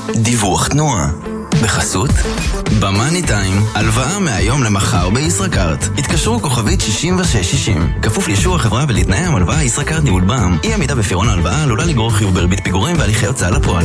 דיווח תנועה. בחסות במאני טיים, הלוואה מהיום למחר בישראכרט. התקשרו כוכבית 6660. כפוף לאישור החברה ולתנאי המלוואה. ישראכרט ניהול בע"מ. אי עמידה בפירעון ההלוואה עלולה לגרור חיוב בריבית פיגורים והליכי הוצאה לפועל.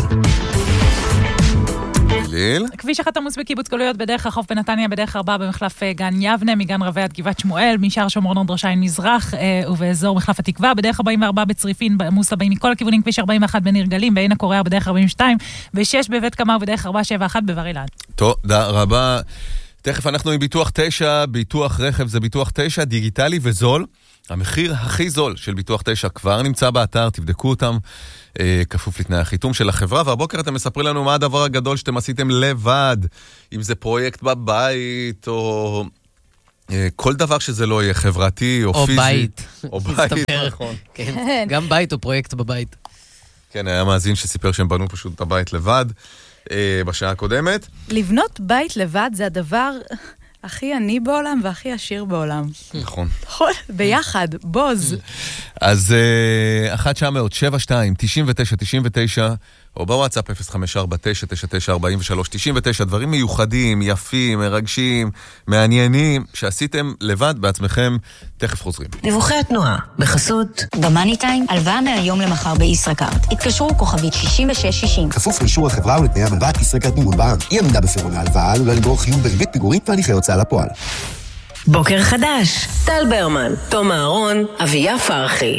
כביש 1 עמוס בקיבוץ גלויות בדרך החוף בנתניה, בדרך 4 במחלף גן יבנה, מגן רבי עד גבעת שמואל, משער שומרון עד ראש העין מזרח ובאזור מחלף התקווה, בדרך 44 בצריפין, עמוס לבאים מכל הכיוונים, כביש 41 בניר גלים, בעין הקוריאה בדרך 42, ו6 בבית קמר בדרך 471 בבר אילן. תודה רבה. תכף אנחנו עם ביטוח 9, ביטוח רכב זה ביטוח 9, דיגיטלי וזול. המחיר הכי זול של ביטוח 9 כבר נמצא באתר, תבדקו אותם, כפוף לתנאי החיתום של החברה, והבוקר אתם מספרים לנו מה הדבר הגדול שאתם עשיתם לבד, אם זה פרויקט בבית, או כל דבר שזה לא יהיה חברתי או פיזי. בית. או בית, נכון. כן, גם בית או פרויקט בבית. כן, היה מאזין שסיפר שהם בנו פשוט את הבית לבד, בשעה הקודמת. לבנות בית לבד זה הדבר הכי עני בעולם והכי עשיר בעולם. נכון. נכון, ביחד, בוז. אז 1-900-72-99-99, או בוואטסאפ 054-999-43-99, דברים מיוחדים, יפים, מרגשים, מעניינים, שעשיתם לבד בעצמכם, תכף חוזרים. דיווחי התנועה, בחסות במאני טיים, הלוואה מהיום למחר בישראכרט. התקשרו כוכבית 6660. כפוף לאישור החברה ולתנאי המלוואה. ישראכרט ניהול בע"מ. אי עמידה בפירעון ההלוואה עלולה לגרור חיוב בריבית פיגורים והליכי הוצאה לפועל. בוקר חדש, טל ברמן, תום אהרון, אביה פרחי.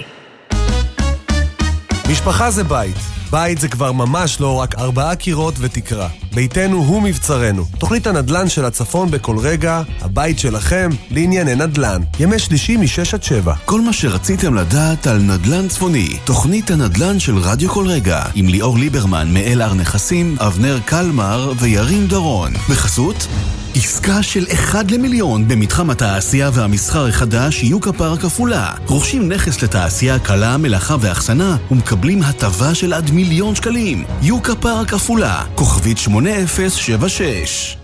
משפחה זה בית. בית זה כבר ממש לא רק 4 קירות ותקרה. ביתנו הוא מבצרנו. תוכנית הנדל"ן של הצפון בכל רגע, הבית שלכם לענייני נדל"ן. ימי שלישי מ-6-7. כל מה שרציתם לדעת על נדל"ן צפוני. תוכנית הנדל"ן של רדיו כל רגע. עם ליאור ליברמן, מאלר נכסים, אבנר קלמר וירין דרון. בחסות עסקה של 1 למיליון במתחם התעשייה והמסחר החדש יוקה פארק עפולה. רוכשים נכס לתעשייה קלה, מלאכה ואחסנה ומקבלים הטבה של עד 1,000,000 שקלים. יוקה פארק עפולה, כוכבית 8076.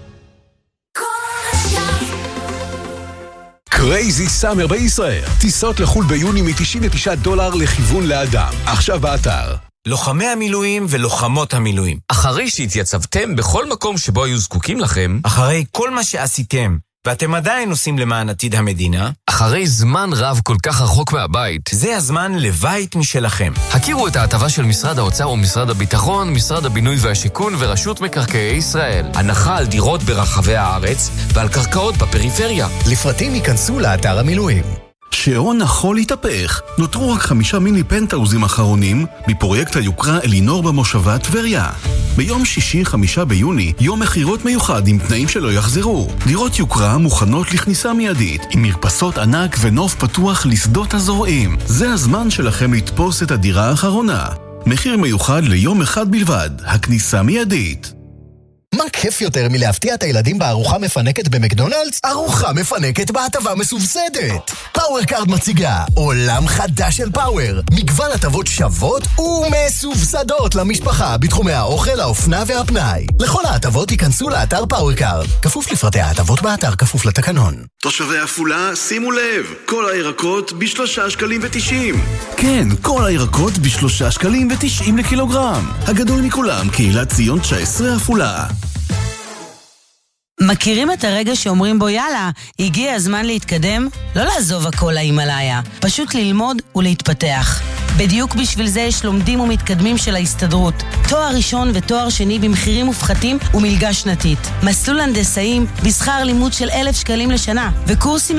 קרייזי סאמר בישראל. טיסות לחול ביוני $99 לכיוון לאדם. עכשיו באתר. לוחמי המילואים ולוחמות המילואים, אחרי שהתייצבתם בכל מקום שבו היו זקוקים לכם, אחרי כל מה שעשיתם ואתם עדיין עושים למען עתיד המדינה, אחרי זמן רב כל כך רחוק מהבית, זה הזמן לבית משלכם. הכירו את ההטבה של משרד האוצר ומשרד הביטחון, משרד הבינוי והשיכון ורשות מקרקעי ישראל. הנחה על דירות ברחבי הארץ ועל קרקעות בפריפריה. לפרטים ייכנסו לאתר המילואים. שעון החול התהפך. נותרו רק 5 מיני פנטאוזים אחרונים מפרויקט היוקרה אלינור במושבה טבריה. ביום שישי 5 ביוני, יום מחירות מיוחד עם תנאים שלא יחזרו. דירות יוקרה מוכנות לכניסה מיידית, עם מרפסות ענק ונוף פתוח לשדות הזורעים. זה הזמן שלכם לתפוס את הדירה האחרונה. מחיר מיוחד ליום אחד בלבד, הכניסה מיידית. מה כיף יותר מלהפתיע את הילדים בארוחה מפנקת במקדונלדס? ארוחה מפנקת בהטבה מסובסדת. פאוור קארד מציגה עולם חדש של פאוור. מגוון הטבות שוות ומסובסדות למשפחה בתחומי האוכל, האופנה והפנאי. לכל ההטבות ייכנסו לאתר פאוור קארד. כפוף לפרטי ההטבות באתר, כפוף לתקנון. תושבי עפולה, שימו לב, כל הירקות ב3.90 שקלים. כן, כל הירקות ב3.90 שקלים לקילוגרם. הגדול מכולם, קהילת ציון 19 עפולה. מכירים את הרגע שאומרים בו יאללה, הגיע הזמן להתקדם? לא לעזוב הכל להימלאיה, פשוט ללמוד ולהתפתח. בדיוק בשביל זה יש לומדים ומתקדמים של ההסתדרות. תואר ראשון ותואר שני במחירים מופחתים ומלגה שנתית. מסלול הנדסאים בשכר לימוד של 1,000 שקלים לשנה, וקורסים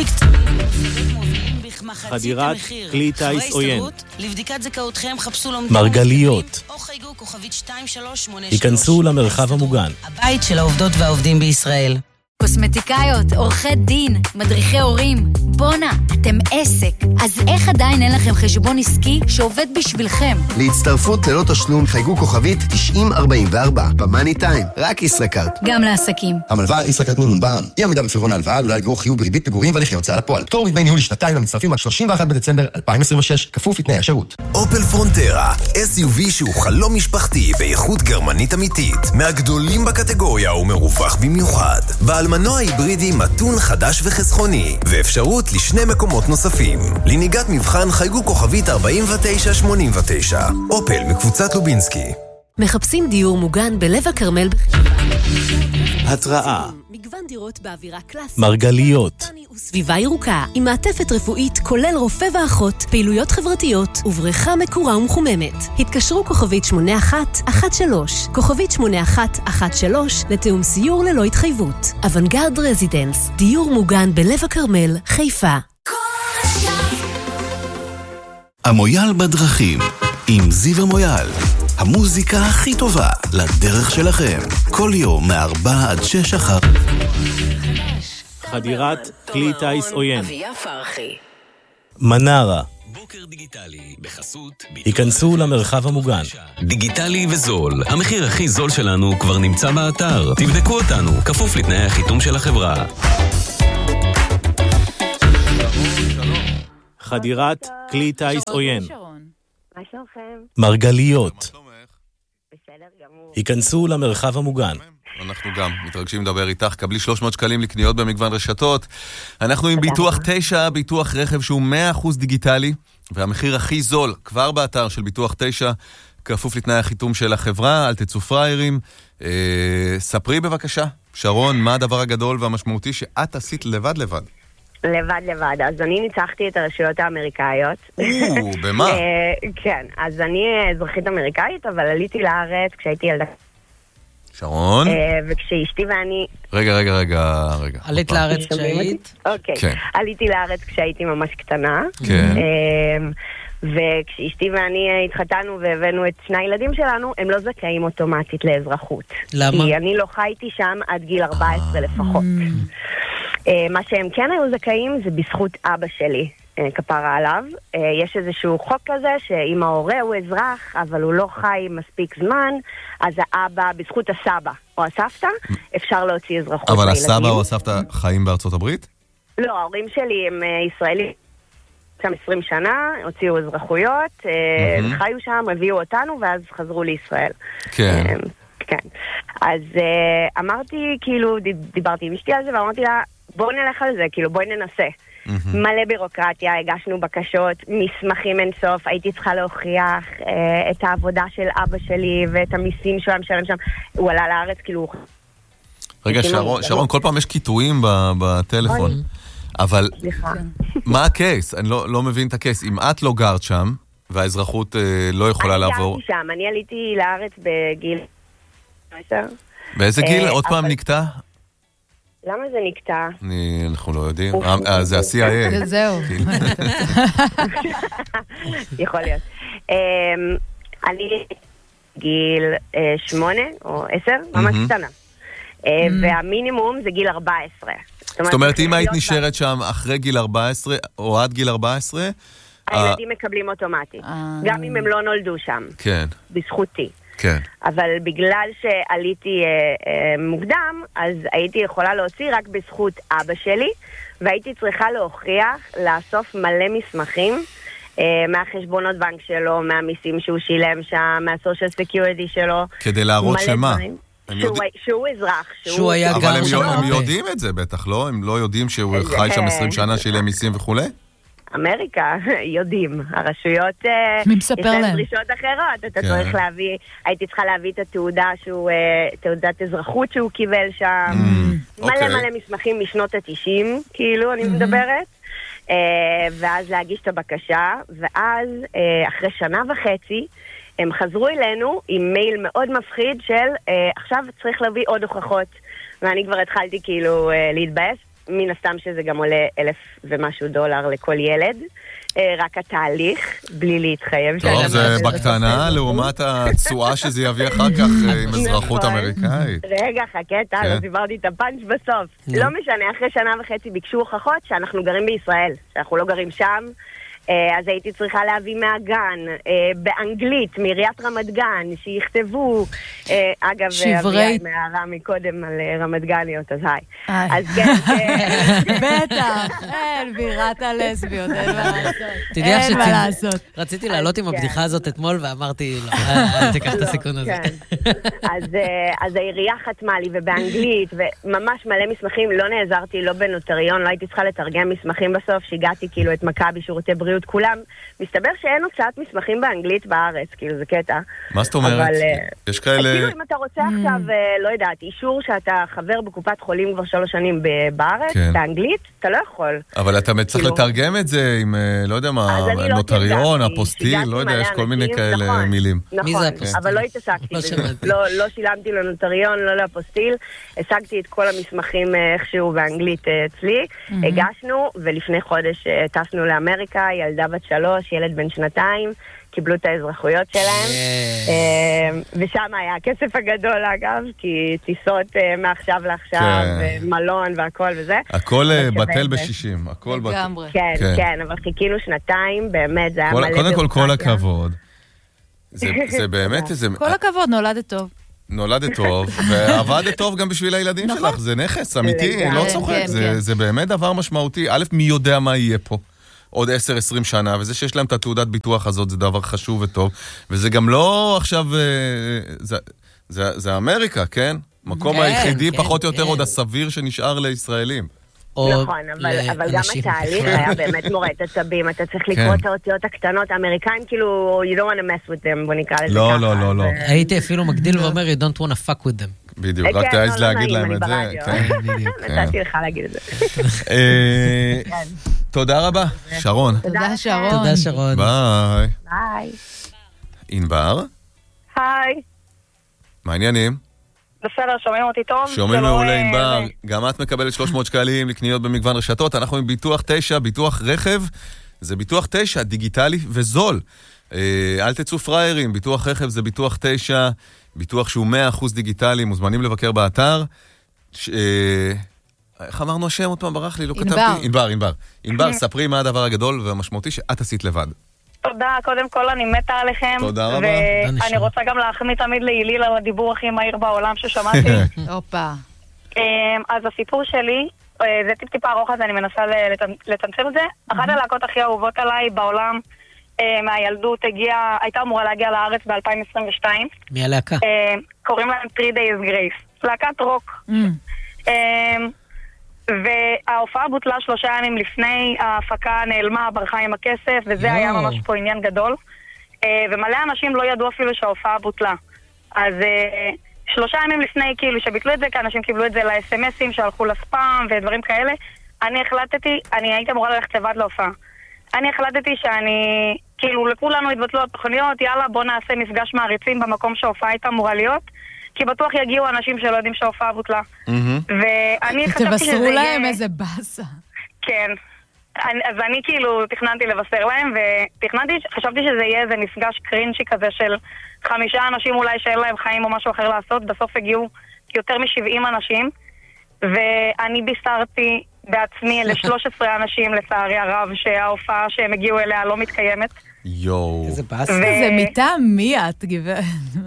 חדירת כלי טייס עוין. לבדיקת זכאותכם חפשו לומדים מרגליות. או חייגו כוכבית 2383. היכנסו למרחב המוגן. הבית של העובדות והעובדים בישראל. קוסמטיקאיות, עורכי דין, מדריכי הורים. בונה, אתם עסק. אז איך עדיין אין לכם חשבון עסקי שעובד בשבילכם? להצטרפות ללא תשלום חייגו כוכבית 9044 במאני טיים, רק ישראכרט. גם לעסקים. המלוואה ישראכרט ניהול בע"מ. אי עמידה בפירעון ההלוואה עלולה לגרור חיוב בריבית פיגורים והליכי הוצאה לפועל. פטור מדמי ניהול לשנתיים למצטרפים עד 31 בדצמבר 2026, כפוף לתנאי השירות. אופל פרונטרה, SUV שהוא חלום משפחתי באיכות גרמנית אמיתית, מהגדולים בקטגוריה ומרווח במיוחד. בעל מנוע היברידי מתון חדש וחסכוני, ואפשרות ל2 מקומות נוספים. לנהיגת מבחן חייגו כוכבית 4989. אופל מקבוצת לובינסקי. מחפשים דיור מוגן בלב הכרמל בחיפה. התראה. מגוון דירות באווירה קלאסית. מרגליות. סביבה ירוקה, עם מעטפת רפואית, כולל רופא ואחות, פעילויות חברתיות ובריכה מקורה ומחוממת. התקשרו כוכבית 8113, כוכבית 8113, לתאום סיור ללא התחייבות. אוונגרד רזידנס, דיור מוגן בלב הכרמל, חיפה. המויאל בדרכים, עם זיו המויאל. המוזיקה הכי טובה לדרך שלכם. כל יום מ-4 עד 6 אחר. חדירת כלי טייס עוין. מנרה. בוקר דיגיטלי בחסות. היכנסו למרחב המוגן. דיגיטלי וזול. המחיר הכי זול שלנו כבר נמצא באתר. תבדקו אותנו, כפוף לתנאי החיתום של החברה. חדירת כלי טייס עוין. מה שלומכם? מרגליות. בסדר גמור. היכנסו למרחב המוגן. אנחנו גם מתרגשים לדבר איתך, קבלי 300 שקלים לקניות במגוון רשתות. אנחנו עם ביטוח 9, ביטוח רכב שהוא 100% דיגיטלי, והמחיר הכי זול כבר באתר של ביטוח 9, כפוף לתנאי החיתום של החברה, אל תצאו פריירים. ספרי בבקשה, שרון, מה הדבר הגדול והמשמעותי שאת עשית לבד? לבד. אז אני ניצחתי את הרשויות האמריקאיות. במה? כן, אז אני אזרחית אמריקאית, אבל עליתי לארץ כשהייתי ילדה. שרון? וכשאשתי ואני... רגע. עלית לארץ כשהיית? אוקיי. עליתי לארץ כשהייתי ממש קטנה. כן. וכשאשתי ואני התחתנו והבאנו את שני הילדים שלנו, הם לא זכאים אוטומטית לאזרחות. למה? כי אני לא חייתי שם עד גיל 14 לפחות. מה שהם כן היו זכאים זה בזכות אבא שלי, כפרה עליו. יש איזשהו חוק כזה שאם ההורה הוא אזרח, אבל הוא לא חי מספיק זמן, אז האבא, בזכות הסבא או הסבתא, אפשר להוציא אזרחות. אבל הסבא או הסבתא חיים בארצות הברית? לא, ההורים שלי הם ישראלים. שם 20 שנה, הוציאו אזרחויות, חיו שם, הביאו אותנו, ואז חזרו לישראל. כן. כן. אז אמרתי, כאילו, דיברתי עם אשתי על זה, ואמרתי לה, בואו נלך על זה, כאילו, בואי ננסה. מלא בירוקרטיה, הגשנו בקשות, מסמכים אינסוף, הייתי צריכה להוכיח את העבודה של אבא שלי, ואת המיסים שהוא משלם שם. הוא עלה לארץ, כאילו... רגע, שרון, כל פעם יש קיטויים בטלפון. אבל מה הקייס? אני לא מבין את הקייס. אם את לא גרת שם, והאזרחות לא יכולה לעבור... אני גרתי שם, אני עליתי לארץ בגיל... באיזה גיל? עוד פעם נקטע? למה זה נקטע? אנחנו לא יודעים. זה ה-CIA. זהו. יכול להיות. אני גיל 8 או 10, ממש קטנה. והמינימום זה גיל 14. זאת אומרת, אם היית נשארת שם אחרי גיל 14, או עד גיל 14... הילדים מקבלים אוטומטית. גם אם הם לא נולדו שם. כן. בזכותי. כן. אבל בגלל שעליתי מוקדם, אז הייתי יכולה להוציא רק בזכות אבא שלי, והייתי צריכה להוכיח, לאסוף מלא מסמכים, מהחשבונות בנק שלו, מהמיסים שהוא שילם שם, מהסושיאל סקיוריטי שלו. כדי להראות שמה? שהוא אזרח. שהוא היה גם... אבל הם יודעים את זה בטח, לא? הם לא יודעים שהוא חי שם 20 שנה שילם מיסים וכו'? אמריקה, יודעים. הרשויות... מי מספר להם? יש להם דרישות אחרות. אתה צריך להביא... הייתי צריכה להביא את התעודה שהוא... תעודת אזרחות שהוא קיבל שם. מלא מסמכים משנות ה-90, כאילו, אני מדברת. ואז להגיש את הבקשה, ואז אחרי שנה וחצי, הם חזרו אלינו עם מייל מאוד מפחיד של עכשיו צריך להביא עוד הוכחות. ואני כבר התחלתי כאילו להתבאס. מן הסתם שזה גם עולה $1,000 ומשהו לכל ילד. רק התהליך, בלי להתחייב. טוב, זה בקטנה לעומת התשואה שזה יביא אחר כך עם אזרחות אמריקאית. רגע, חכה, לא דיברתי את הפאנץ' בסוף. לא משנה, אחרי שנה וחצי ביקשו הוכחות שאנחנו גרים בישראל, שאנחנו לא גרים שם. אז הייתי צריכה להביא מהגן, באנגלית, מעיריית רמת גן, שיכתבו, אגב, אביי מהערה מקודם על רמת גניות, אז היי. אז כן, בטח, אין בירת הלסביות, אין מה לעשות. רציתי לעלות עם הבדיחה הזאת אתמול, ואמרתי, לא, אל תיקח את הסיכון הזה. אז העירייה חתמה לי, ובאנגלית, וממש מלא מסמכים, לא נעזרתי, לא בנוטריון, לא הייתי צריכה לתרגם מסמכים בסוף, שהגעתי כאילו את מכבי שירותי בריאות, הבריאות, כולם. מסתבר שאין הוצאת מסמכים באנגלית בארץ, כאילו זה קטע. מה זאת אומרת? אבל, יש כאלה... כאילו אם אתה רוצה עכשיו, לא יודעת, אישור שאתה חבר בקופת חולים כבר 3 שנים בארץ, כן. באנגלית, אתה לא יכול. אבל אתה צריך כאילו... לתרגם את זה עם, לא יודע מה, נוטריון, אפוסטיל, לא יודע, יש כל מיני כאלה נכון, מילים. נכון, אבל לא התעסקתי בזה. לא שילמתי לנוטריון, לא לאפוסטיל, השגתי את כל המסמכים איכשהו באנגלית אצלי, הגשנו, ולפני חודש טסנו לאמריקה, ילדה בת 3, ילד בן 2, קיבלו את האזרחויות שלהם, ושם היה הכסף הגדול אגב, כי טיסות מעכשיו לעכשיו, מלון והכל וזה. הכל בטל ב-60, הכל בטל. כן, כן, אבל חיכינו 2, באמת, זה היה מלא קודם כל, כל הכבוד. זה באמת איזה... כל הכבוד, נולדת טוב. נולדת טוב, ועבדת טוב גם בשביל הילדים שלך, זה נכס אמיתי, לא צוחק, זה באמת דבר משמעותי. א', מי יודע מה יהיה פה עוד 10-20 שנה, וזה שיש להם את התעודת ביטוח הזאת, זה דבר חשוב וטוב, וזה גם לא עכשיו, זה אמריקה, כן? מקום היחידי פחות או יותר עוד הסביר שנשאר לישראלים. נכון, אבל גם התהליך היה באמת מורט עצבים, אתה צריך לקרוא את האותיות הקטנות, האמריקאים כאילו, you don't want to mess with them, בוא נקרא לזה ככה. לא, לא. הייתי אפילו מגדיל ואומר, you don't want to fuck with them. בדיוק, רק תעז להגיד להם את זה. נתתי לך להגיד את זה. תודה רבה, שרון. תודה שרון. תודה שרון. ביי. ביי. ענבר? היי. מה העניינים? בסדר, שומעים אותי טוב? שומעים מעולה ענבר, גם את מקבלת 300 שקלים לקניות במגוון רשתות, אנחנו עם ביטוח 9, ביטוח רכב, זה ביטוח 9, דיגיטלי וזול. אל תצאו פריירים, ביטוח רכב זה ביטוח 9, ביטוח שהוא 100% דיגיטלי, מוזמנים לבקר באתר. איך אמרנו השם עוד פעם ברח לי, לא כתבתי? ענבר, ספרי מה הדבר הגדול והמשמעותי שאת עשית לבד. תודה, קודם כל אני מתה עליכם. תודה רבה. ואני רוצה גם להחמיא תמיד להיליל על הדיבור הכי מהיר בעולם ששמעתי. אופה. אז הסיפור שלי, זה טיפה ארוך, אז אני מנסה לצמצם את זה. אחת הלהקות הכי אהובות עליי בעולם מהילדות הייתה אמורה להגיע לארץ ב-2022. מי הלהקה? קוראים להם 3 Days Grace. להקת רוק. וההופעה בוטלה 3 ימים לפני, ההפקה נעלמה, ברחה עם הכסף, וזה היה ממש פה עניין גדול. ומלא אנשים לא ידעו אפילו שההופעה בוטלה. אז 3 ימים לפני, כאילו, שביטלו את זה, כי אנשים קיבלו את זה ל-SMSים שהלכו לספאם ודברים כאלה, אני הייתי אמורה ללכת לבד להופעה. אני החלטתי שאני, כאילו, לכולנו התבטלו התוכניות, יאללה, בוא נעשה מפגש מעריצים במקום שההופעה הייתה אמורה להיות, כי בטוח יגיעו אנשים שלא יודעים שההופעה בוטלה. ואני חשבתי שזה יהיה... תבשרו להם איזה בסה. כן. אז אני כאילו תכננתי לבשר להם, חשבתי שזה יהיה איזה מפגש קרינצ'י כזה של 5 אנשים אולי שאין להם חיים או משהו אחר לעשות, בסוף הגיעו יותר מ-70 אנשים, ואני בישרתי בעצמי ל-13 אנשים לצערי הרב שההופעה שהם הגיעו אליה לא מתקיימת. יואו. איזה בסה. זה מטעם מי את, גברת?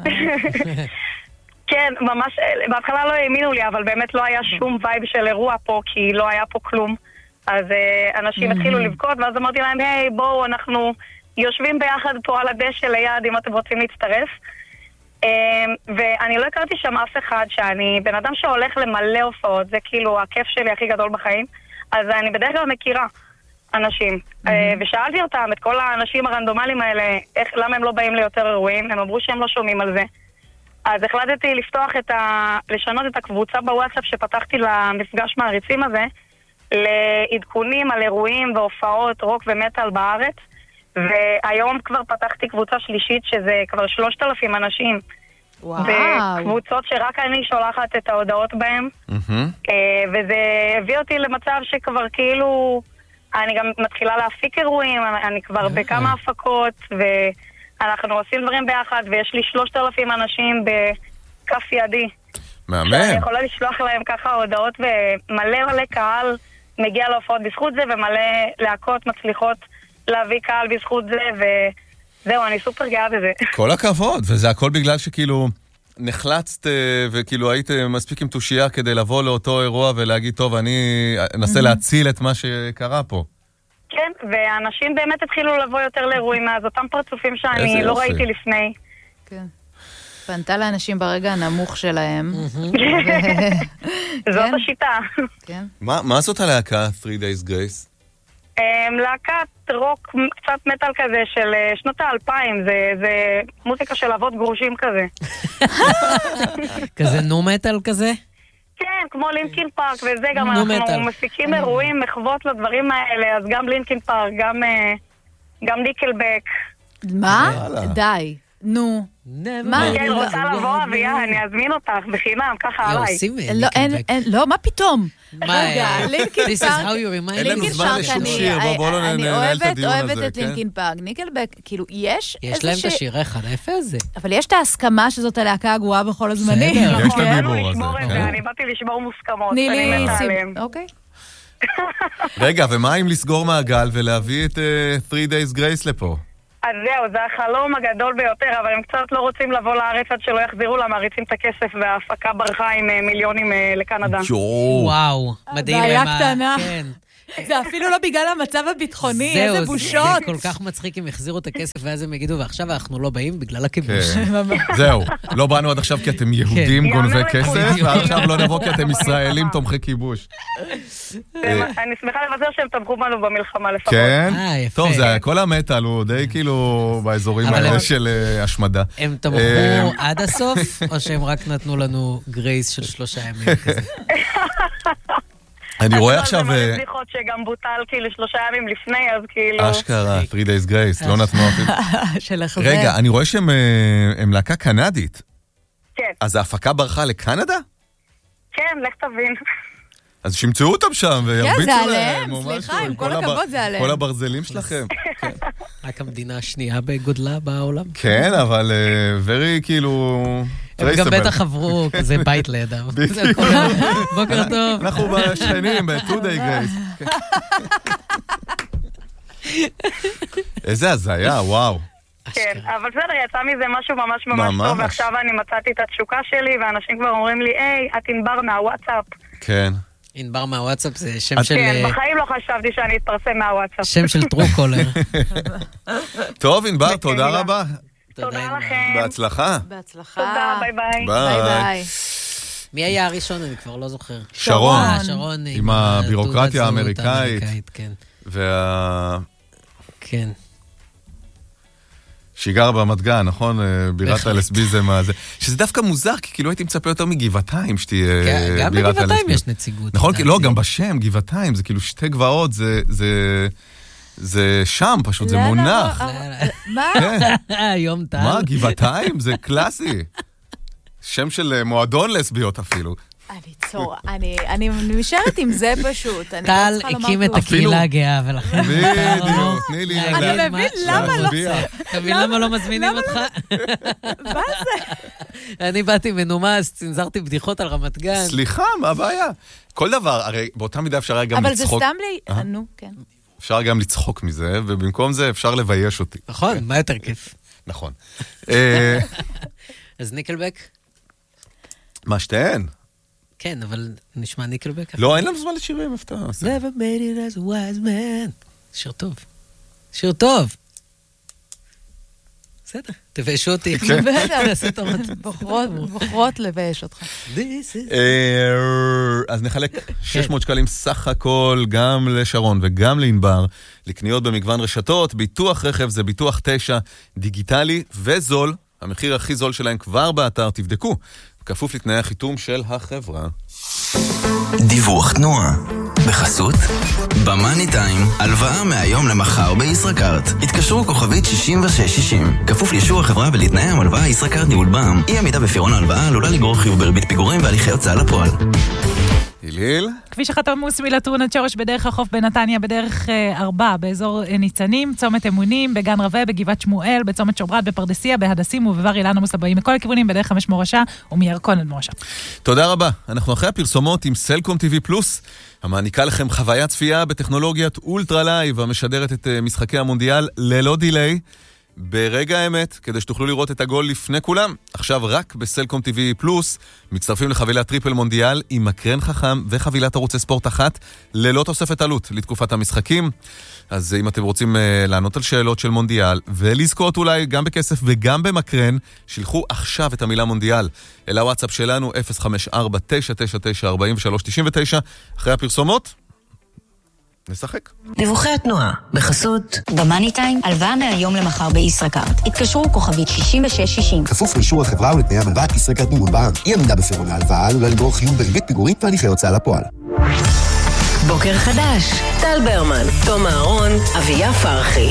כן, ממש, בהתחלה לא האמינו לי, אבל באמת לא היה שום וייב של אירוע פה, כי לא היה פה כלום. אז אנשים התחילו לבכות, ואז אמרתי להם, היי, בואו, אנחנו יושבים ביחד פה על הדשא ליד, אם אתם רוצים להצטרף. ואני לא הכרתי שם אף אחד, שאני בן אדם שהולך למלא הופעות, זה כאילו הכיף שלי הכי גדול בחיים, אז אני בדרך כלל מכירה אנשים. ושאלתי אותם, את כל האנשים הרנדומליים האלה, למה הם לא באים ליותר אירועים, הם אמרו שהם לא שומעים על זה. אז החלטתי לשנות את הקבוצה בוואטסאפ שפתחתי למפגש מעריצים הזה, לעדכונים על אירועים והופעות רוק ומטל בארץ, והיום כבר פתחתי קבוצה שלישית שזה כבר 3,000 אנשים. וואו. בקבוצות שרק אני שולחת את ההודעות בהם, וזה הביא אותי למצב שכבר כאילו, אני גם מתחילה להפיק אירועים, אני כבר בכמה הפקות, אנחנו עושים דברים ביחד, ויש לי 3,000 אנשים בכף ידי. מאמן. אני יכולה לשלוח להם ככה הודעות, ומלא קהל מגיע להופעות בזכות זה, ומלא להקות מצליחות להביא קהל בזכות זה, וזהו, אני סופר גאה בזה. כל הכבוד, וזה הכל בגלל שכאילו נחלצת, וכאילו היית מספיק עם תושייה כדי לבוא לאותו אירוע ולהגיד, טוב, אני אנסה להציל את מה שקרה פה. כן, ואנשים באמת התחילו לבוא יותר לאירועים מאז אותם פרצופים שאני לא ראיתי לפני. כן. פנתה לאנשים ברגע הנמוך שלהם. זאת השיטה. מה זאת הלהקה 3 Days Grace? להקת רוק קצת מטל כזה של שנות ה-2000, זה מוזיקה של אבות גרושים כזה. כזה נו מטל כזה? כן, כמו לינקין פארק, וזה גם אנחנו מפיקים אירועים, מחוות לדברים האלה, אז גם לינקין פארק, גם ניקלבק. מה? די. נו. מה? כן, רוצה לבוא, אביה, אני אזמין אותך בחינם, ככה עליי. לא, מה פתאום? רגע, לינקין פארק. אין לנו זמן לשום שיר, בואו לא ננהל את הדיון הזה. אני אוהבת את לינקין פארק. ניקלבק, כאילו, יש להם את השיר אחד, איפה זה? אבל יש את ההסכמה שזאת הלהקה הגרועה בכל הזמנים. יש את הדיבור הזה. אני באתי לשמור מוסכמות. תני לי סיב. אוקיי. רגע, ומה אם לסגור מעגל ולהביא את 3 Days Grace לפה? אז זהו, זה החלום הגדול ביותר, אבל הם קצת לא רוצים לבוא לארץ עד שלא יחזירו למעריצים את הכסף, וההפקה ברחה עם מיליונים לקנדה. וואו, מדהים. בעיה קטנה. זה אפילו לא בגלל המצב הביטחוני, איזה בושות. זה כל כך מצחיק אם יחזירו את הכסף, ואז הם יגידו, ועכשיו אנחנו לא באים בגלל הכיבוש. זהו, לא באנו עד עכשיו כי אתם יהודים גונבי כסף, ועכשיו לא נבוא כי אתם ישראלים תומכי כיבוש. אני שמחה לבשר שהם תמכו בנו במלחמה לפחות. כן? טוב, כל המטל הוא די כאילו באזורים האלה של השמדה. הם תמכו עד הסוף, או שהם רק נתנו לנו גרייס של 3 ימים כזה? אני רואה עכשיו... זה בדיחות שגם בוטל כאילו 3 ימים לפני, אז כאילו... אשכרה, 3 Days Grace, לא נתנו אפילו. רגע, אני רואה שהם להקה קנדית. כן. אז ההפקה ברחה לקנדה? כן, לך תבין. אז שימצאו אותם שם וירביצו להם. כן, זה עליהם, סליחה, עם כל הכבוד זה עליהם. כל הברזלים שלכם. רק המדינה השנייה בגודלה בעולם. כן, אבל very כאילו... הם גם בטח עברו כזה בית לידם. בוקר טוב. אנחנו בשכנים, ב-2 Day Grace. איזה הזיה, וואו. כן, אבל בסדר, יצא מזה משהו ממש ממש טוב, ועכשיו אני מצאתי את התשוקה שלי, ואנשים כבר אומרים לי, היי, את ענבר מהוואטסאפ. כן. ענבר מהוואטסאפ זה שם של... כן, בחיים לא חשבתי שאני אתפרסם מהוואטסאפ. שם של טרוקולר. טוב, ענבר, תודה רבה. תודה לכם. בהצלחה. בהצלחה. תודה, ביי ביי. ביי ביי. מי היה הראשון? אני כבר לא זוכר. שרון. שרון. עם הבירוקרטיה האמריקאית. כן. כן. שהיא גרה ברמת גן, נכון? בירת הלסביזם הזה. שזה דווקא מוזר, כי כאילו הייתי מצפה יותר מגבעתיים שתהיה גם בגבעתיים יש נציגות. נכון, לא, גם בשם, גבעתיים, זה כאילו 2 גבעות, זה שם פשוט, זה מונח. מה? יום טל. מה, גבעתיים? זה קלאסי. שם של מועדון לסביות אפילו. אני נשארת עם זה פשוט. טל הקים את הקהילה הגאה, ולכן... בדיוק, תני לי... אני מבין למה לא... אתה מבין למה לא מזמינים אותך? מה זה? אני באתי מנומס, צנזרתי בדיחות על רמת גן. סליחה, מה הבעיה? כל דבר, הרי באותה מידה אפשר גם לצחוק... אבל זה סתם לי... נו, כן. אפשר גם לצחוק מזה, ובמקום זה אפשר לבייש אותי. נכון, מה יותר כיף? נכון. אז ניקלבק? מה שתיהן? כן, אבל נשמע ניקלבק. לא, אין לנו זמן לשירים, איפה אתה עושה? Never made it as a wise man. שיר טוב. שיר טוב. בסדר, תביישו אותי. בוחרות לבייש אותך. אז נחלק 600 שקלים סך הכל, גם לשרון וגם לענבר, לקניות במגוון רשתות. ביטוח רכב זה ביטוח 9, דיגיטלי וזול. המחיר הכי זול שלהם כבר באתר, תבדקו. כפוף לתנאי החיתום של החברה. דיווח תנועה. בחסות במאני טיים, הלוואה מהיום למחר בישראכרט. התקשרו כוכבית 6660. כפוף לאישור החברה ולתנאי המלוואה ישראכרט ניהול בע"מ. אי עמידה בפירעון ההלוואה עלולה לגרור חיוב בריבית פיגורים והליכי הוצאה לפועל. היליל. כביש החת עמוס מלטרון עד שורש בדרך החוף בנתניה, בדרך 4 באזור ניצנים, צומת אמונים, בגן רווה, בגבעת שמואל, בצומת שוברת, בפרדסיה, בהדסים ובר אילן עמוס הבאים מכל הכיוונים, בדרך 5 מורשה ומירקון עד מורשה. תודה רבה. אנחנו אחרי הפרסומות עם סלקום TV פלוס, המעניקה לכם חוויית צפייה בטכנולוגיית אולטרה לייב, המשדרת את משחקי המונדיאל ללא דיליי, ברגע האמת, כדי שתוכלו לראות את הגול לפני כולם. עכשיו רק בסלקום TV פלוס, מצטרפים לחבילת טריפל מונדיאל עם מקרן חכם וחבילת ערוצי ספורט אחת, ללא תוספת עלות לתקופת המשחקים. אז אם אתם רוצים לענות על שאלות של מונדיאל, ולזכות אולי גם בכסף וגם במקרן, שילחו עכשיו את המילה מונדיאל אל הוואטסאפ שלנו, 054-999-4399. אחרי הפרסומות, נשחק. דיווחי התנועה, בחסות במאני טיים, הלוואה מהיום למחר בישראכרט. התקשרו כוכבית 6660. כפוף לאישור החברה ולתנאי המלווה, ישראכרט ניהול בע"מ. אי עמידה בפירעון ההלוואה עלולה לגרור חיוב בריבית פיגורים והליכי הוצאה לפועל. בוקר חדש, טל ברמן, תום אהרון, אביה פרחי.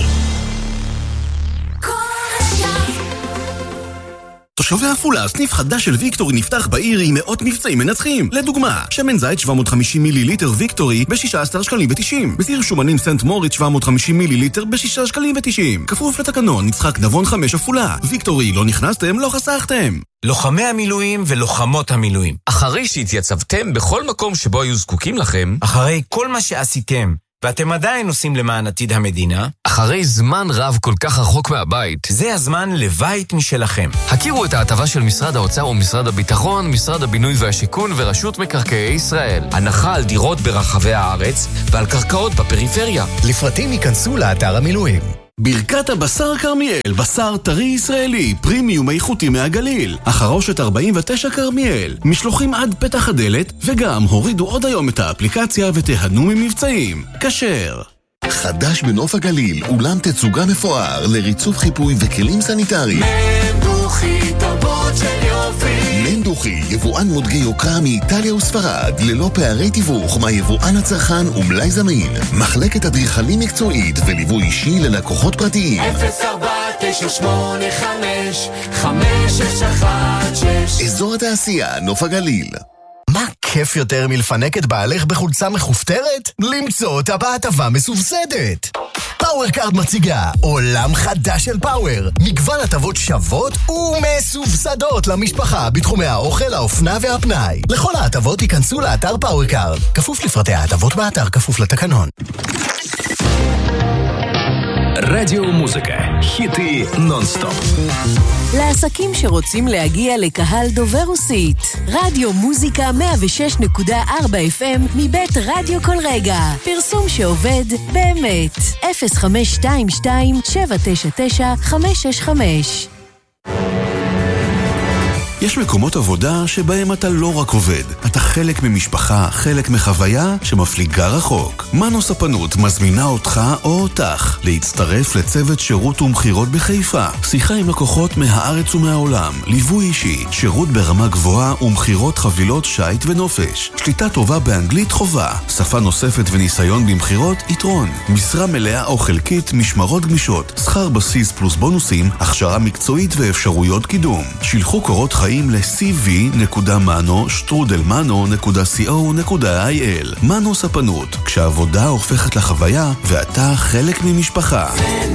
תושבי עפולה, סניף חדש של ויקטורי נפתח בעיר עם מאות מבצעים מנצחים. לדוגמה, שמן זית 750 מיליליטר ויקטורי ב-16 שקלים ו-90. בסיר שומנים סנט מוריץ 750 מיליליטר ב-6 שקלים ו-90. כפוף לתקנון, יצחק נבון 5 עפולה. ויקטורי, לא נכנסתם, לא חסכתם. לוחמי המילואים ולוחמות המילואים. אחרי שהתייצבתם בכל מקום שבו היו זקוקים לכם, אחרי כל מה שעשיתם, ואתם עדיין עושים למען עתיד המדינה, אחרי זמן רב כל כך רחוק מהבית, זה הזמן לבית משלכם. הכירו את ההטבה של משרד האוצר ומשרד הביטחון, משרד הבינוי והשיכון ורשות מקרקעי ישראל. הנחה על דירות ברחבי הארץ ועל קרקעות בפריפריה. לפרטים ייכנסו לאתר המילואים. ברכת הבשר כרמיאל, בשר טרי ישראלי, פרימיום איכותי מהגליל. החרושת 49 כרמיאל, משלוחים עד פתח הדלת, וגם הורידו עוד היום את האפליקציה ותיהנו ממבצעים. כשר. חדש בנוף הגליל, אולם תצוגה מפואר לריצוף חיפוי וכלים סניטריים. מנדוכי, תרבות של יופי. מנדוכי, יבואן מותגי יוקרה מאיטליה וספרד, ללא פערי תיווך מהיבואן הצרכן ומלאי זמין. מחלקת אדריכלים מקצועית וליווי אישי ללקוחות פרטיים. 04-985-5616. אזור התעשייה, נוף הגליל. מה כיף יותר מלפנק את בעלך בחולצה מחופתרת? למצוא אותה בהטבה מסובסדת. פאוורקארד מציגה עולם חדש של פאוור. מגוון הטבות שוות ומסובסדות למשפחה בתחומי האוכל, האופנה והפנאי. לכל ההטבות ייכנסו לאתר פאוורקארד. כפוף לפרטי ההטבות באתר, כפוף לתקנון. רדיו מוזיקה, היטי נונסטופ. לעסקים שרוצים להגיע לקהל דובר רוסית, רדיו מוזיקה 106.4 FM מבית רדיו כל רגע. פרסום שעובד באמת. 0522-799-565. יש מקומות עבודה שבהם אתה לא רק עובד, אתה חלק ממשפחה, חלק מחוויה שמפליגה רחוק. מנו ספנות מזמינה אותך או אותך להצטרף לצוות שירות ומחירות בחיפה. שיחה עם לקוחות מהארץ ומהעולם, ליווי אישי, שירות ברמה גבוהה ומחירות חבילות שייט ונופש. שליטה טובה באנגלית חובה, שפה נוספת וניסיון במחירות יתרון. משרה מלאה או חלקית, משמרות גמישות, שכר בסיס פלוס בונוסים, הכשרה מקצועית ואפשרויות קידום. שילחו קורות חיים ל-cv.mano.co.il. מנו ספנות, כשהעבודה הופכת לחוויה ואתה חלק ממשפחה.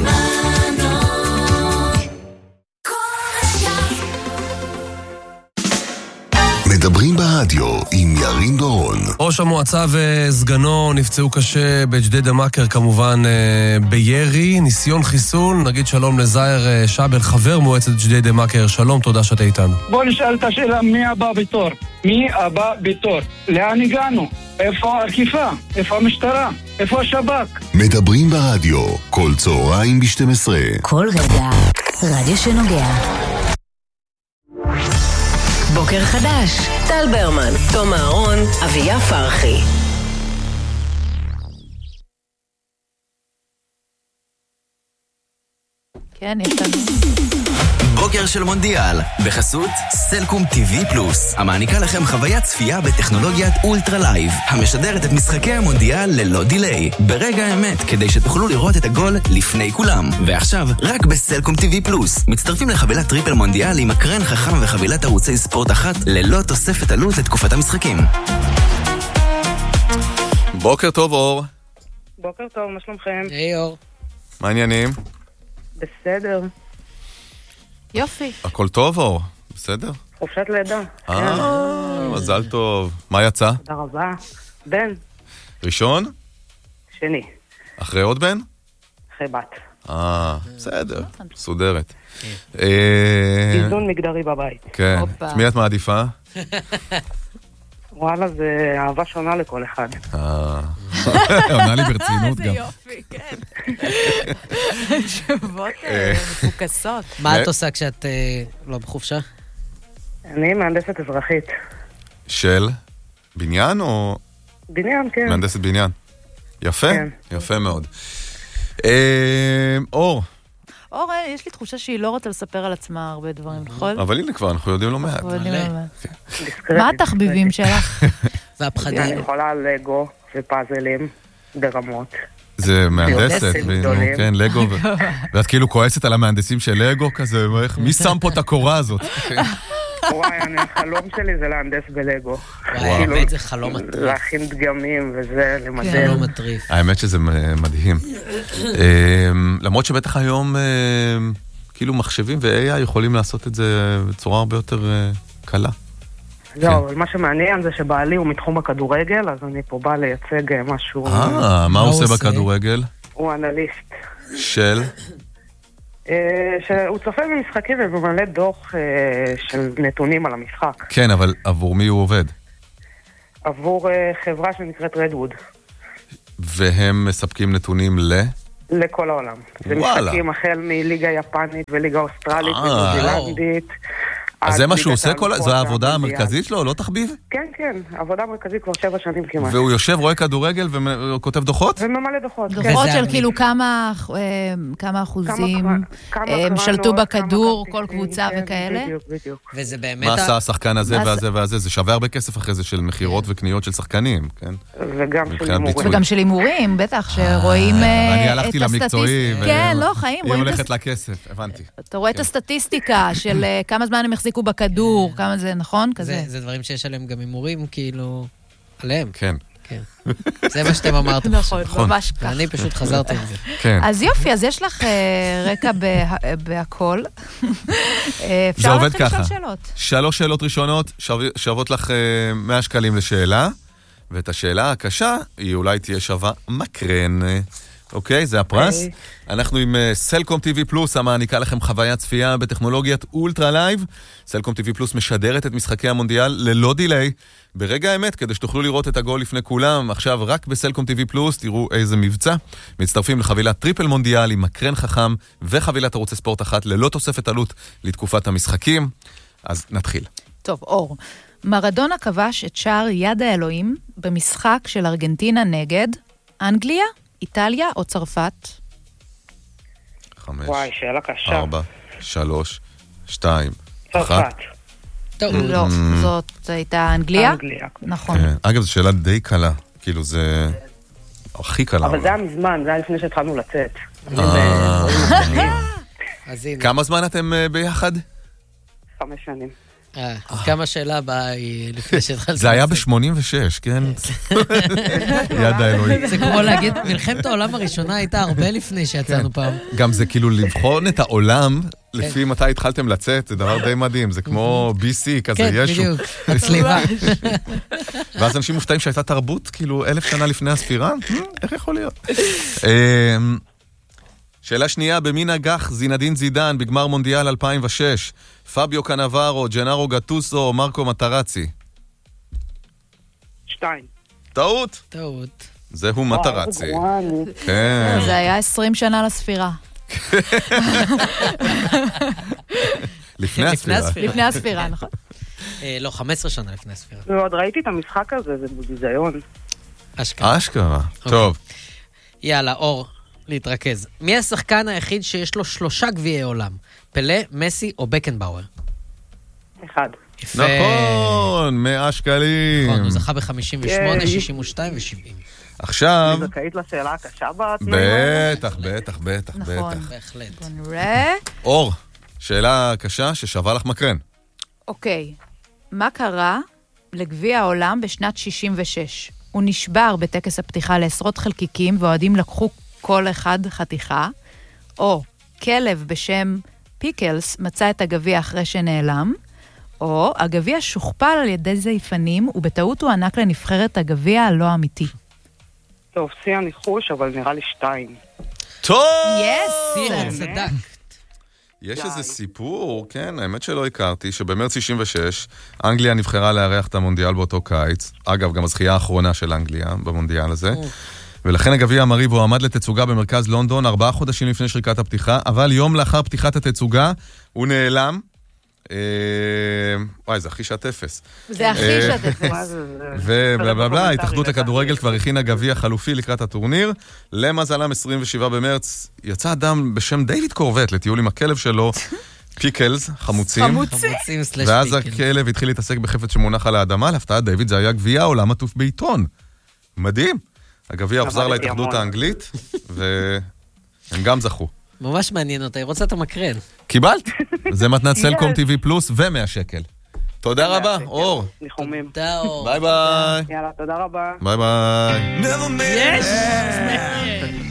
מדברים ברדיו עם ירין דורון. ראש המועצה וסגנו נפצעו קשה בג'דיידה מכר, כמובן בירי, ניסיון חיסול. נגיד שלום לזהר שבל, חבר מועצת ג'דיידה מכר. שלום, תודה שאתה איתנו. בוא נשאל את השאלה, מי הבא בתור? מי הבא בתור? לאן הגענו? איפה האכיפה? איפה המשטרה? איפה השב"כ? מדברים ברדיו, כל צהריים ב-12. כל רגע, רדיו שנוגע. בוקר חדש, טל ברמן, תום אהרון, אביה פרחי. כן, יש לנו. בוקר של מונדיאל, בחסות סלקום TV פלוס, המעניקה לכם חוויית צפייה בטכנולוגיית אולטרה לייב, המשדרת את משחקי המונדיאל ללא דיליי, ברגע האמת, כדי שתוכלו לראות את הגול לפני כולם. ועכשיו, רק בסלקום TV פלוס, מצטרפים לחבילת טריפל מונדיאל עם מקרן חכם וחבילת ערוצי ספורט אחת, ללא תוספת עלות לתקופת המשחקים. בוקר טוב, אור. בוקר טוב, מה שלומכם? היי אור. מה העניינים? בסדר. יופי. הכל טוב, אור? בסדר? חופשת לידה. מזל טוב. מה יצא? תודה רבה. בן. ראשון? שני. אחרי עוד בן? אחרי בת. בסדר. סודרת. איזון מגדרי בבית. כן. מי את מעדיפה? וואלה, זה אהבה שונה לכל אחד. עונה לי ברצינות גם. איזה יופי, כן. תשובות מפוקסות. מה את עושה כשאת לא בחופשה? אני מהנדסת אזרחית. של בניין או... בניין, כן. מהנדסת בניין. יפה, יפה מאוד. אור. אור, יש לי תחושה שהיא לא רוצה לספר על עצמה הרבה דברים, נכון? אבל הנה כבר, אנחנו יודעים לא מעט. מה התחביבים שלך? והפחדים. אני יכולה לגו ופאזלים ברמות. זה מהנדסת, כן, לגו, ואת כאילו כועסת על המהנדסים של לגו כזה, מי שם פה את הקורה הזאת? וואי, החלום שלי זה להנדס בלגו. האמת זה חלום מטריף. להכין דגמים וזה, למדל. חלום מטריף. האמת שזה מדהים. למרות שבטח היום, כאילו מחשבים ו-AI יכולים לעשות את זה בצורה הרבה יותר קלה. זהו, אבל מה שמעניין זה שבעלי הוא מתחום הכדורגל, אז אני פה בא לייצג משהו... מה הוא עושה בכדורגל? הוא אנליסט. של? שהוא צופה במשחקים וממלא דוח של נתונים על המשחק. כן, אבל עבור מי הוא עובד? עבור חברה שנקראת רדווד. והם מספקים נתונים לכל העולם. זה משחקים החל מליגה יפנית וליגה אוסטרלית וניו-זילנדית. אז זה מה שהוא עושה? זו העבודה המרכזית שלו, לא תחביב? כן, כן, העבודה המרכזית כבר 7 שנים כמעט. והוא יושב, רואה כדורגל וכותב דוחות? וממלא דוחות, כן. דוחות של כאילו כמה אחוזים הם שלטו בכדור, כל קבוצה וכאלה? בדיוק, בדיוק. וזה באמת... מה עשה השחקן הזה והזה והזה? זה שווה הרבה כסף אחרי זה של מחירות וקניות של שחקנים, כן? וגם של הימורים, בטח, שרואים את הסטטיסטיקה. אני הלכתי למקצועי, כן, לא, חיים. היא הולכת לכסף, הבנתי. אתה רואה את הסטטיסטיקה של כמה זמן הם החזיקו בכדור, כמה זה נכון? כזה. זה דברים שיש עליהם גם הימורים, כאילו, עליהם. כן. זה מה שאתם אמרתם. נכון, ממש כך. ואני פשוט חזרתי עם זה. כן. אז יופי, אז יש לך רקע בהכל. זה עובד ככה. 3 שאלות ראשונות שוות לך 100 שקלים לשאלה, ואת השאלה הקשה היא אולי תהיה שווה מקרן. אוקיי, זה הפרס. אנחנו עם סלקום TV פלוס, המעניקה לכם חוויית צפייה בטכנולוגיית אולטרה לייב. סלקום TV פלוס משדרת את משחקי המונדיאל ללא דיליי, ברגע האמת, כדי שתוכלו לראות את הגול לפני כולם. עכשיו רק בסלקום TV פלוס, תראו איזה מבצע. מצטרפים לחבילת טריפל מונדיאל עם מקרן חכם וחבילת ערוצי ספורט אחת ללא תוספת עלות לתקופת המשחקים. אז נתחיל. טוב, אור. מרדונה כבש את שער יד האלוהים במשחק של ארגנטינה נגד אנגליה, איטליה או צרפת? 5, וואי, שאלה קשה. 4, 3, 2, 1. צרפת. לא, זאת הייתה אנגליה? אנגליה. נכון. אגב, זו שאלה די קלה. כאילו זה הכי קלה. אבל זה היה מזמן, זה היה לפני שהתחלנו לצאת. כמה זמן אתם ביחד? 5 שנים. אז כמה השאלה הבאה היא לפני שהתחלתי לצאת? זה היה ב-86, כן? יד האלוהים. זה כמו להגיד, מלחמת העולם הראשונה הייתה הרבה לפני שיצאנו פעם. גם זה כאילו לבחון את העולם לפי מתי התחלתם לצאת, זה דבר די מדהים, זה כמו BC כזה, ישו. כן, בדיוק, הצליבה. ואז אנשים מופתעים שהייתה תרבות, כאילו 1000 שנה לפני הספירה? איך יכול להיות? שאלה שנייה, במי נגח זינדין זידן בגמר מונדיאל 2006? פאביו קנברו, ג'נארו גטוסו או מרקו מטרצי? 2. טעות. זהו מטרצי. כן. זה היה 20 שנה לספירה. לפני הספירה. לפני הספירה, נכון. לא, 15 שנה לפני הספירה. ועוד ראיתי את המשחק הזה, זה ביזיון. אשכרה. טוב. יאללה, אור. להתרכז. מי השחקן היחיד שיש לו 3 גביעי עולם? פלה, מסי או בקנבאואר? 1. נכון, 100 שקלים. נכון, הוא זכה ב-58, 62 ו-70. עכשיו... אני זכאית לשאלה הקשה בתנאים. בטח. נכון, בהחלט. בוא נראה. אור, שאלה קשה ששווה לך מקרן. אוקיי, מה קרה לגביע העולם בשנת 66? הוא נשבר בטקס הפתיחה לעשרות חלקיקים, ואוהדים לקחו כל אחד חתיכה, או כלב בשם פיקלס מצא את הגביע אחרי שנעלם, או הגביע שוכפל על ידי זייפנים, ובטעות הוא ענק לנבחרת הגביע הלא אמיתי. טוב, שיא הניחוש, אבל נראה לי 2. טוב! יס! צדק. יש איזה סיפור, כן, האמת שלא הכרתי, שבמרץ 66, אנגליה נבחרה לארח את המונדיאל באותו קיץ, אגב, גם הזכייה האחרונה של אנגליה במונדיאל הזה, ולכן הגביע המריב הוא עמד לתצוגה במרכז לונדון 4 חודשים לפני שריקת הפתיחה, אבל יום לאחר פתיחת התצוגה הוא נעלם, וואי, זה הכי שעת אפס. זה הכי שעת אפס. ובלבלה, ההתאחדות לכדורגל כבר הכינה גביע חלופי לקראת הטורניר. למזלם 27 במרץ יצא אדם בשם דיוויד קורבט לטיול עם הכלב שלו, פיקלס, חמוצים. ואז הכלב התחיל להתעסק בחפץ שמונח על האדמה. להפתעת דיוויד זה היה גביע העולם עטוף בעיתון. מדהים. הגביע הוחזר להתאחדות האנגלית, והם גם זכו. ממש מעניין אותה, היא רוצה את המקרן. קיבלת? זה מתנת סלקום TV פלוס ו100 שקל. תודה רבה, אור. ניחומים. תודה, אור. ביי ביי. יאללה, תודה רבה. ביי ביי. יש!